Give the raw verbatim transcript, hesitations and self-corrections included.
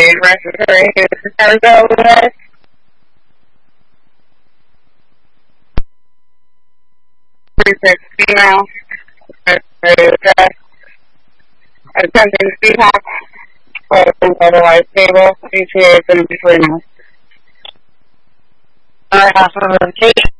respiratory cargo with. Research female. Address. Attempting to talk. Otherwise stable. E T A is going to be three now. Alright, after the rotation.